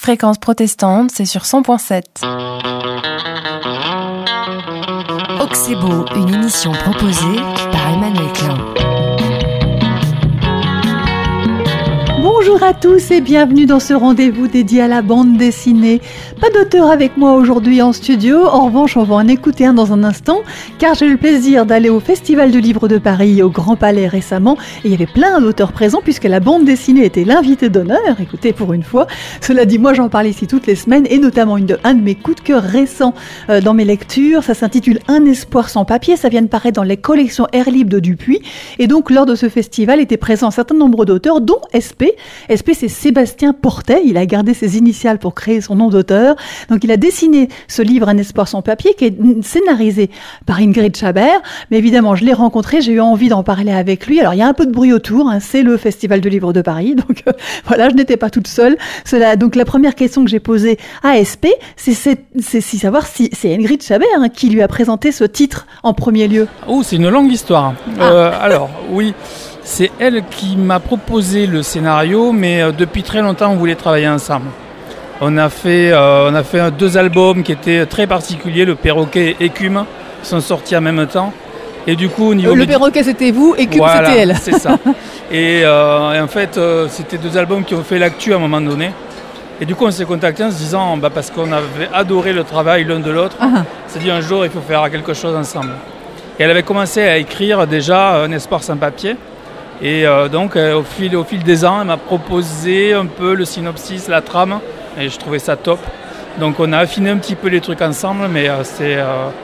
Fréquence protestante, c'est sur 100.7. Oxébo, une émission proposée par Emmanuel Klein. Bonjour à tous et bienvenue dans ce rendez-vous dédié à la bande dessinée. Pas d'auteur avec moi aujourd'hui en studio, en revanche on va en écouter un dans un instant, car j'ai eu le plaisir d'aller au Festival du Livre de Paris au Grand Palais récemment, et il y avait plein d'auteurs présents puisque la bande dessinée était l'invité d'honneur, écoutez pour une fois. Cela dit, moi j'en parle ici toutes les semaines, et notamment un de mes coups de cœur récents dans mes lectures, ça s'intitule Un espoir sans papier, ça vient de paraître dans les collections Air Libre de Dupuis, et donc lors de ce festival étaient présents un certain nombre d'auteurs, dont SP. SP, c'est Sébastien Portet, il a gardé ses initiales pour créer son nom d'auteur. Donc il a dessiné ce livre Un espoir sans papier qui est scénarisé par Ingrid Chabert. Mais évidemment, je l'ai rencontré, j'ai eu envie d'en parler avec lui. Alors il y a un peu de bruit autour, c'est le Festival du Livre de Paris. Donc voilà, je n'étais pas toute seule. Donc la première question que j'ai posée à SP, c'est savoir si c'est Ingrid Chabert qui lui a présenté ce titre en premier lieu. Oh, c'est une longue histoire. Alors, oui. C'est elle qui m'a proposé le scénario, mais depuis très longtemps, on voulait travailler ensemble. On a fait 2 albums qui étaient très particuliers, Le Perroquet et Écume, qui sont sortis en même temps. Et du coup, au niveau Le Perroquet, c'était vous, Écume, voilà, c'était elle. C'est ça. Et en fait, c'était 2 albums qui ont fait l'actu à un moment donné. Et du coup, on s'est contactés en se disant, parce qu'on avait adoré le travail l'un de l'autre, on s'est dit un jour, il faut faire quelque chose ensemble. Et elle avait commencé à écrire déjà Un espoir sans papier. Et donc au fil des ans, elle m'a proposé un peu le synopsis, la trame, et je trouvais ça top. Donc on a affiné un petit peu les trucs ensemble, mais c'est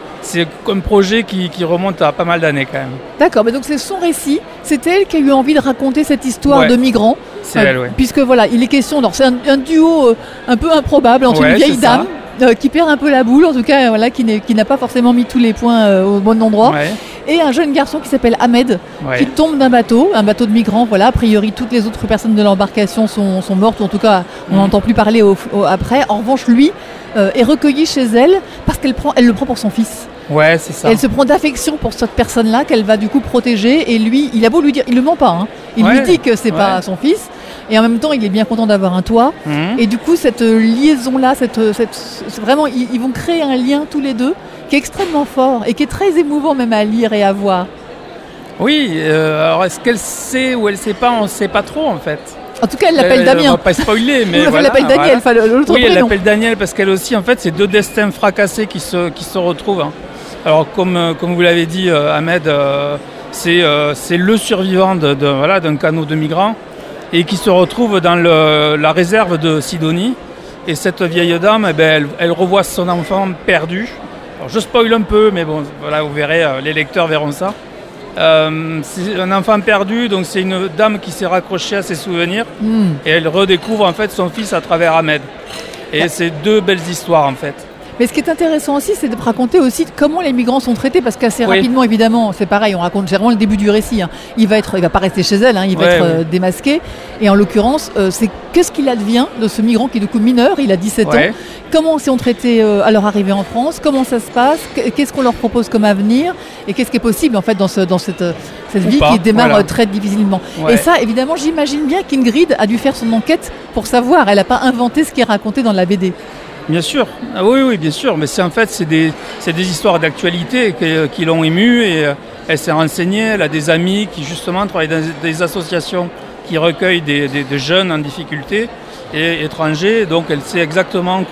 un projet qui remonte à pas mal d'années quand même. D'accord, mais donc c'est son récit, c'est elle qui a eu envie de raconter cette histoire de migrants. C'est elle, oui. Puisque voilà, il est question, alors c'est un duo un peu improbable entre une vieille dame qui perd un peu la boule, en tout cas voilà, qui n'a pas forcément mis tous les points au bon endroit. Ouais. Et un jeune garçon qui s'appelle Ahmed, qui tombe d'un bateau, un bateau de migrants. Voilà, a priori, toutes les autres personnes de l'embarcation sont mortes, ou en tout cas, on n'entend plus parler après. En revanche, lui est recueilli chez elle parce qu'elle le prend pour son fils. Ouais, c'est ça. Et elle se prend d'affection pour cette personne-là qu'elle va du coup protéger. Et lui, il a beau lui dire, il ne ment pas, il lui dit que c'est pas son fils. Et en même temps, il est bien content d'avoir un toit. Et du coup, cette liaison-là, vraiment, ils vont créer un lien tous les deux qui est extrêmement fort et qui est très émouvant même à lire et à voir. Oui, alors est-ce qu'elle sait ou elle ne sait pas? On ne sait pas trop en fait. En tout cas, elle l'appelle Damien. On va pas spoiler, mais elle l'appelle Daniel, l'autre oui, prénom. elle l'appelle Daniel parce qu'elle aussi, en fait, c'est 2 destins fracassés qui se retrouvent. Alors, comme vous l'avez dit, Ahmed, c'est le survivant d'un canot de migrants et qui se retrouve dans la réserve de Sidonie. Et cette vieille dame, elle revoit son enfant perdu. Alors, je spoil un peu, mais bon, voilà, vous verrez, les lecteurs verront ça. C'est un enfant perdu, donc c'est une dame qui s'est raccrochée à ses souvenirs et elle redécouvre en fait son fils à travers Ahmed. Et c'est 2 belles histoires en fait. Mais ce qui est intéressant aussi, c'est de raconter aussi comment les migrants sont traités, parce qu'assez rapidement, évidemment, c'est pareil, on raconte généralement le début du récit. Il va pas rester chez elle, il va être démasqué. Et en l'occurrence, c'est qu'est-ce qu'il advient de ce migrant qui est du coup mineur, il a 17 ans. Comment sont traités à leur arrivée en France? Comment ça se passe? Qu'est-ce qu'on leur propose comme avenir? Et qu'est-ce qui est possible en fait dans cette vie qui démarre très difficilement? Et ça, évidemment, j'imagine bien qu'Ingrid a dû faire son enquête pour savoir. Elle n'a pas inventé ce qui est raconté dans la BD. Bien sûr, oui, bien sûr, mais c'est des histoires d'actualité qui l'ont émue et elle s'est renseignée, elle a des amis qui justement travaillent dans des associations qui recueillent des jeunes en difficulté et étrangers, donc elle sait exactement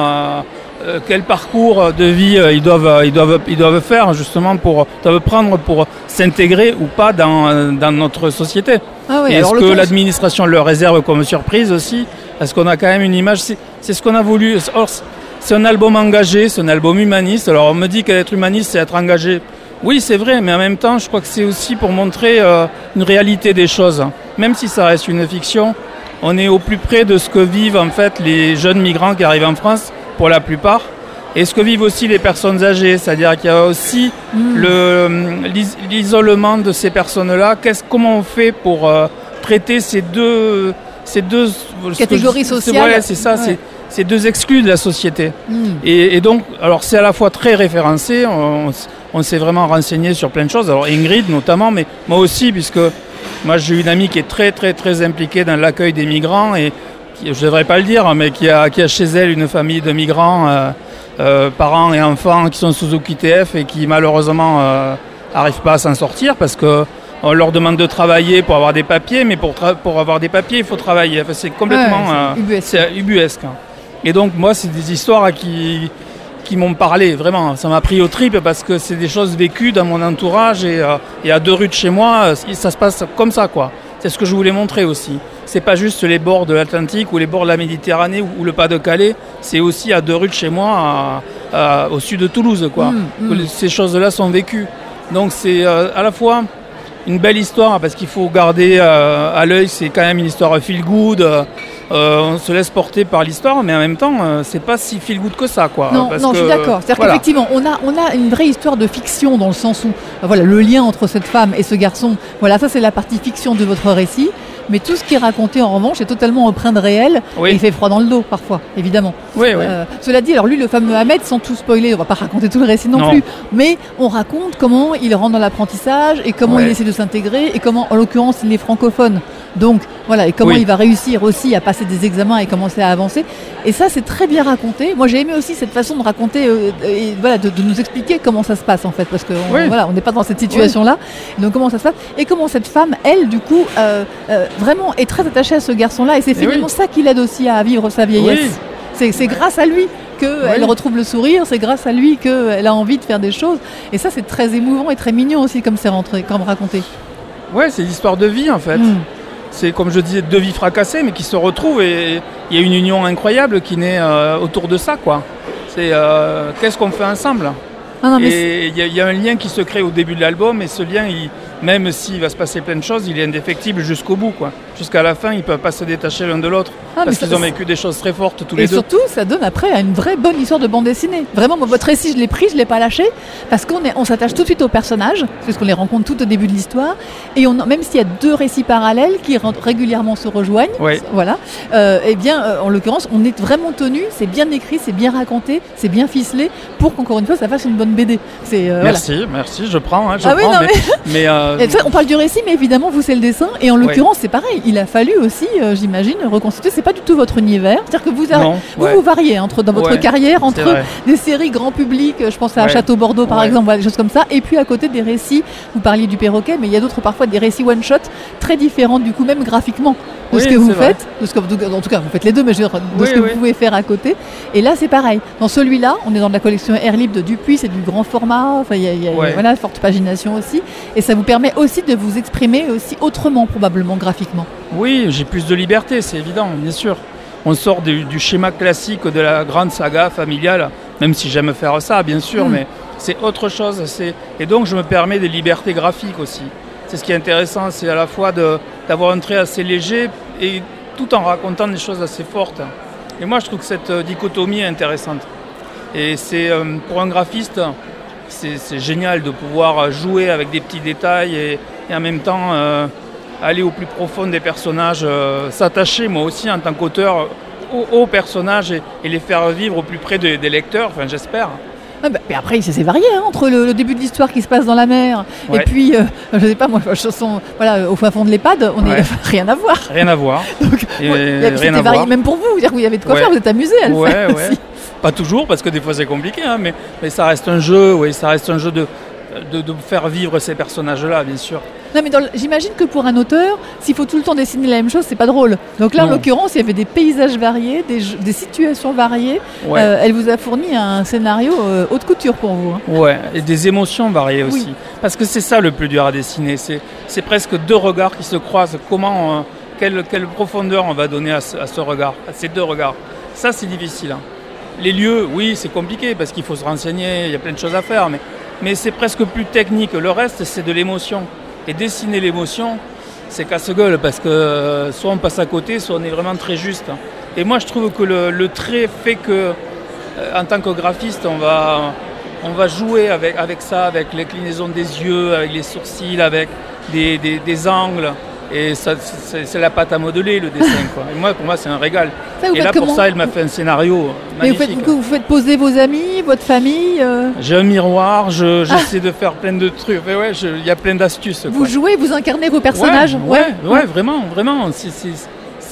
quel parcours de vie ils doivent faire justement doivent prendre pour s'intégrer ou pas dans notre société. Et est-ce que l'administration leur réserve comme surprise aussi? Est-ce qu'on a quand même une image? C'est ce qu'on a voulu. Or, c'est un album engagé, c'est un album humaniste. Alors on me dit qu'être humaniste, c'est être engagé. Oui, c'est vrai, mais en même temps, je crois que c'est aussi pour montrer une réalité des choses. Même si ça reste une fiction, on est au plus près de ce que vivent en fait les jeunes migrants qui arrivent en France, pour la plupart, et ce que vivent aussi les personnes âgées. C'est-à-dire qu'il y a aussi l'isolement de ces personnes-là. Comment on fait pour traiter ces deux catégories sociales. C'est ça, c'est 2 exclus de la société. Et donc, alors c'est à la fois très référencé, on s'est vraiment renseigné sur plein de choses. Alors Ingrid notamment, mais moi aussi, puisque moi j'ai une amie qui est très très très impliquée dans l'accueil des migrants et je ne devrais pas le dire, mais qui a chez elle une famille de migrants, parents et enfants qui sont sous OQTF et qui malheureusement n'arrivent pas à s'en sortir parce qu'on leur demande de travailler pour avoir des papiers, mais pour avoir des papiers, il faut travailler. Enfin, c'est complètement c'est ubuesque. Et donc moi, c'est des histoires qui m'ont parlé, vraiment. Ça m'a pris aux tripes parce que c'est des choses vécues dans mon entourage et à 2 rues de chez moi, ça se passe comme ça, quoi. C'est ce que je voulais montrer aussi. C'est pas juste les bords de l'Atlantique ou les bords de la Méditerranée ou le Pas-de-Calais, c'est aussi à 2 rues de chez moi, au sud de Toulouse, quoi. Ces choses-là sont vécues. Donc c'est à la fois une belle histoire parce qu'il faut garder à l'œil, c'est quand même une histoire feel good. On se laisse porter par l'histoire, mais en même temps, c'est pas si feel good que ça, quoi. Non, je suis d'accord. C'est-à-dire qu'effectivement, on a une vraie histoire de fiction dans le sens où, voilà, le lien entre cette femme et ce garçon, voilà, ça c'est la partie fiction de votre récit. Mais tout ce qui est raconté, en revanche, est totalement empreint de réel et il fait froid dans le dos, parfois, évidemment. Oui. Cela dit, alors lui, le fameux Ahmed, sans tout spoiler, on va pas raconter tout le récit non plus, mais on raconte comment il rentre dans l'apprentissage et comment il essaie de s'intégrer et comment, en l'occurrence, il est francophone. Donc, voilà, et comment il va réussir aussi à passer des examens et commencer à avancer. Et ça, c'est très bien raconté. Moi, j'ai aimé aussi cette façon de raconter, et voilà, de nous expliquer comment ça se passe, en fait, parce que voilà, on n'est pas dans cette situation-là. Donc, comment ça se passe et comment cette femme, elle, du coup, vraiment est très attachée à ce garçon-là et c'est finalement ça qui l'aide aussi à vivre sa vieillesse. C'est grâce à lui qu'elle retrouve le sourire, c'est grâce à lui qu'elle a envie de faire des choses. Et ça, c'est très émouvant et très mignon aussi comme c'est raconté. Ouais, c'est l'histoire de vie en fait. C'est comme je disais, 2 vies fracassées mais qui se retrouvent et il y a une union incroyable qui naît autour de ça, quoi. C'est qu'est-ce qu'on fait ensemble. Et il y a un lien qui se crée au début de l'album et ce lien, même s'il va se passer plein de choses, il est indéfectible jusqu'au bout, quoi. Jusqu'à la fin, ils ne peuvent pas se détacher l'un de l'autre parce qu'ils ont vécu des choses très fortes tous les deux. Et surtout, ça donne après une vraie bonne histoire de bande dessinée. Vraiment, moi, votre récit, je l'ai pris, je ne l'ai pas lâché parce qu'on s'attache tout de suite aux personnages, parce qu'on les rencontre tout au début de l'histoire. Et même s'il y a 2 récits parallèles qui régulièrement se rejoignent, voilà, en l'occurrence, on est vraiment tenu, c'est bien écrit, c'est bien raconté, c'est bien ficelé pour qu'encore une fois, ça fasse une bonne BD. Merci, je prends. On parle du récit, mais évidemment, vous, c'est le dessin. Et en l'occurrence, c'est pareil. Il a fallu aussi, j'imagine, reconstituer. C'est pas du tout votre univers. C'est-à-dire que vous variez dans votre carrière entre des séries grand public, je pense à Château Bordeaux, par exemple, des choses comme ça. Et puis à côté des récits, vous parliez du perroquet, mais il y a d'autres parfois des récits one-shot très différents, du coup, même graphiquement, de ce que vous faites. En tout cas, vous faites les deux, mais je veux dire, de ce que vous pouvez faire à côté. Et là, c'est pareil. Dans celui-là, on est dans la collection Air Libre de Dupuis, c'est du grand format. Enfin, il y a forte pagination aussi. Et ça vous permet aussi de vous exprimer aussi autrement, probablement, graphiquement. Oui, j'ai plus de liberté, c'est évident, bien sûr. On sort du schéma classique de la grande saga familiale, même si j'aime faire ça, bien sûr, mais c'est autre chose. Et donc, je me permets des libertés graphiques aussi. C'est ce qui est intéressant, c'est à la fois d'avoir un trait assez léger et tout en racontant des choses assez fortes. Et moi, je trouve que cette dichotomie est intéressante. Et c'est pour un graphiste, c'est génial de pouvoir jouer avec des petits détails et en même temps aller au plus profond des personnages, s'attacher moi aussi en tant qu'auteur aux personnages et les faire vivre au plus près des lecteurs, enfin j'espère. Mais après, c'est varié entre le début de l'histoire qui se passe dans la mer et puis, je sais pas moi, au fin fond de l'EHPAD, on est rien à voir. Rien à voir. Donc, c'était varié même pour vous, c'est-dire qu'il y avait de quoi faire, vous êtes amusé à le faire aussi. Pas toujours, parce que des fois c'est compliqué, mais ça reste un jeu, ça reste un jeu de faire vivre ces personnages-là, bien sûr. Non, mais j'imagine que pour un auteur, s'il faut tout le temps dessiner la même chose, c'est pas drôle. Donc là, en l'occurrence, il y avait des paysages variés, des situations variées. Elle vous a fourni un scénario haute couture pour vous. Et des émotions variées aussi. Parce que c'est ça le plus dur à dessiner. C'est presque 2 regards qui se croisent. Quelle profondeur on va donner à ce regard, à ces 2 regards. Ça, c'est difficile. Les lieux, oui, c'est compliqué parce qu'il faut se renseigner, il y a plein de choses à faire, mais c'est presque plus technique. Le reste, c'est de l'émotion. Et dessiner l'émotion, c'est casse-gueule parce que soit on passe à côté, soit on est vraiment très juste. Et moi, je trouve que le trait fait que, en tant que graphiste, on va jouer avec ça, avec l'inclinaison des yeux, avec les sourcils, avec des angles. Et ça, c'est la pâte à modeler, le dessin, quoi. Et moi, pour moi, c'est un régal. Et là, pour ça, elle m'a fait un scénario magnifique. Mais vous faites poser vos amis, votre famille J'ai un miroir, j'essaie de faire plein de trucs. Il y a plein d'astuces. Vous jouez, vous incarnez vos personnages. Vraiment.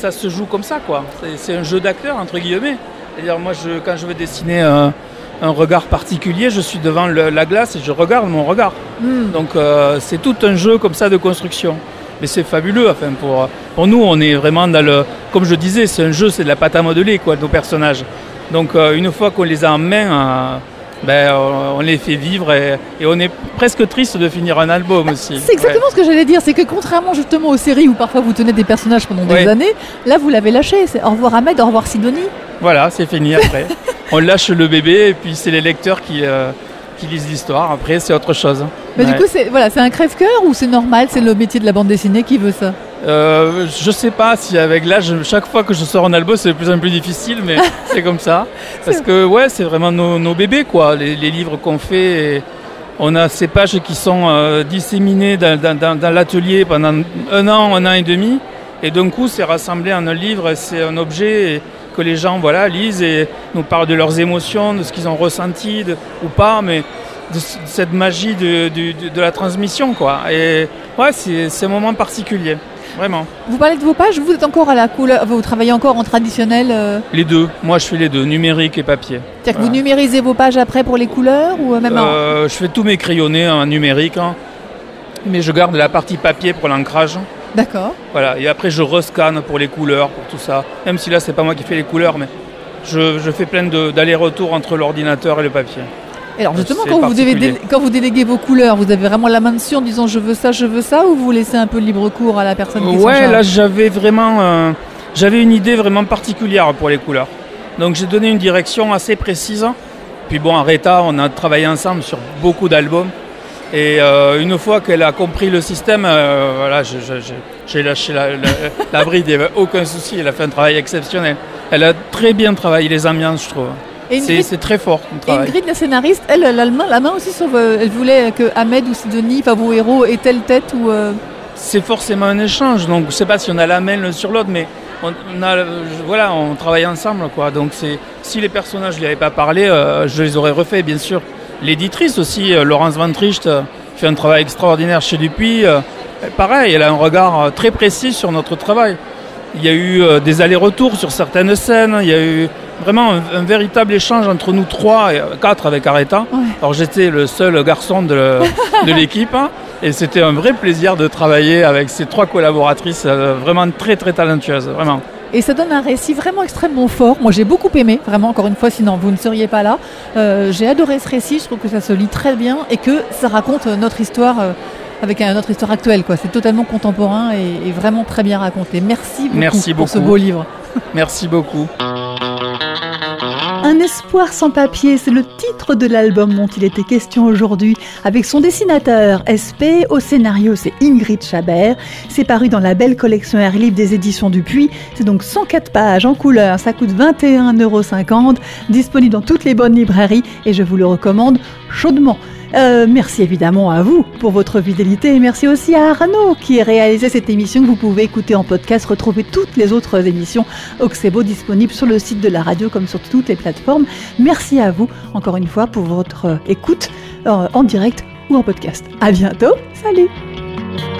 ça se joue comme ça, quoi. C'est un jeu d'acteur, entre guillemets. C'est-à-dire, moi, quand je veux dessiner un regard particulier, je suis devant la glace et je regarde mon regard. Donc, c'est tout un jeu comme ça de construction. Mais c'est fabuleux. Enfin, pour nous, on est vraiment dans le... Comme je disais, c'est un jeu, c'est de la pâte à modeler, quoi, nos personnages. Donc, une fois qu'on les a en main... on les fait vivre et on est presque triste de finir un album aussi. C'est exactement ce que j'allais dire, c'est que contrairement justement aux séries où parfois vous tenez des personnages pendant des années, là vous l'avez lâché, c'est au revoir Ahmed, au revoir Sidonie. Voilà, c'est fini après. On lâche le bébé et puis c'est les lecteurs qui lisent l'histoire, après c'est autre chose. Mais du coup c'est un crève-cœur ou c'est normal, c'est le métier de la bande dessinée qui veut ça? Je sais pas si avec l'âge, chaque fois que je sors un album, c'est de plus en plus difficile, mais c'est comme ça. Parce que c'est vraiment nos bébés, quoi, les livres qu'on fait. Et on a ces pages qui sont disséminées dans l'atelier pendant un an et demi. Et d'un coup, c'est rassemblé en un livre, c'est un objet que les gens lisent et nous parlent de leurs émotions, de ce qu'ils ont ressenti ou pas, mais de cette magie de la transmission, quoi. Et c'est un moment particulier. Vraiment. Vous parlez de vos pages, vous êtes encore à la couleur, vous travaillez encore en traditionnel Les deux, moi je fais les deux, numérique et papier. C'est-à-dire que vous numérisez vos pages après pour les couleurs ou même Je fais tous mes crayonnés en numérique, mais je garde la partie papier pour l'ancrage. D'accord. Voilà, et après je rescanne pour les couleurs, pour tout ça. Même si là c'est pas moi qui fais les couleurs, mais je fais plein d'allers-retours entre l'ordinateur et le papier. Et alors justement, quand vous déléguez vos couleurs, vous avez vraiment la main dessus en disant je veux ça, ou vous laissez un peu libre cours à la personne qui s'en charge? Là j'avais une idée vraiment particulière pour les couleurs. Donc j'ai donné une direction assez précise. Puis bon, Aretha, on a travaillé ensemble sur beaucoup d'albums. Et une fois qu'elle a compris le système, j'ai lâché la bride, il n'y avait aucun souci, elle a fait un travail exceptionnel. Elle a très bien travaillé les ambiances, je trouve. C'est très fort comme travail. Ingrid, la scénariste, elle a la main aussi sur... elle voulait que Ahmed ou Sidonie, vos héros, aient telle tête ou... C'est forcément un échange, donc je ne sais pas si on a la main l'un sur l'autre, mais on travaille ensemble, quoi. Donc si les personnages ne lui avaient pas parlé, je les aurais refaits, bien sûr. L'éditrice aussi, Laurence Van Tricht, fait un travail extraordinaire chez Dupuis. Pareil, elle a un regard très précis sur notre travail. Il y a eu des allers-retours sur certaines scènes, il y a eu vraiment un véritable échange entre nous 4 avec Aretha. Ouais. Alors j'étais le seul garçon de l'équipe et c'était un vrai plaisir de travailler avec ces 3 collaboratrices vraiment très très talentueuses, vraiment. Et ça donne un récit vraiment extrêmement fort. Moi j'ai beaucoup aimé, vraiment, encore une fois, sinon vous ne seriez pas là. J'ai adoré ce récit, je trouve que ça se lit très bien et que ça raconte notre histoire avec notre histoire actuelle, quoi. C'est totalement contemporain et vraiment très bien raconté. Merci beaucoup pour ce beau livre. Merci beaucoup. Un espoir sans papier, c'est le titre de l'album dont il était question aujourd'hui, avec son dessinateur SP, au scénario c'est Ingrid Chabert. C'est paru dans la belle collection Air Libre des éditions Dupuis. C'est donc 104 pages en couleur, ça coûte 21,50 €, disponible dans toutes les bonnes librairies et je vous le recommande chaudement. Merci évidemment à vous pour votre fidélité et merci aussi à Arnaud qui a réalisé cette émission que vous pouvez écouter en podcast, retrouver toutes les autres émissions Oxebo disponibles sur le site de la radio comme sur toutes les plateformes. Merci à vous encore une fois pour votre écoute en direct ou en podcast. À bientôt, salut!